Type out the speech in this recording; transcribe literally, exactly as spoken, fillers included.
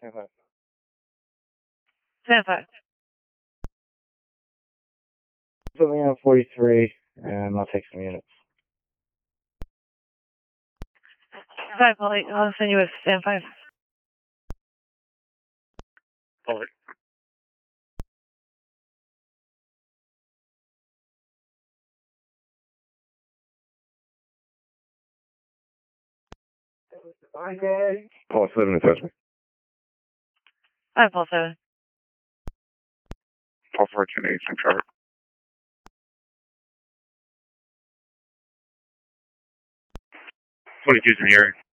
Stand five. Put me on forty-three, and I'll take some units. Five, I'll, I'll send you a stand five. Over. Okay. Paul seven, assessment. Five, Paul seven. Paul fourteen, eight, six, sharp. twenty-two's in the area.